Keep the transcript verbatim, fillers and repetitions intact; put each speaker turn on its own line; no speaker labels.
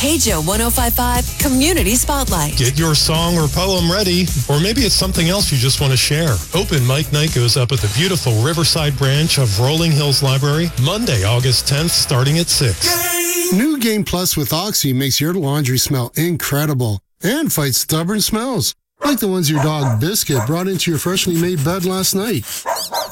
K J O one oh five point five Community Spotlight.
Get your song or poem ready, or maybe it's something else you just want to share. Open Mic Night goes up at the beautiful Riverside branch of Rolling Hills Library, Monday, August tenth, starting at six.
New Game Plus with Oxy makes your laundry smell incredible and fights stubborn smells, like the ones your dog Biscuit brought into your freshly made bed last night.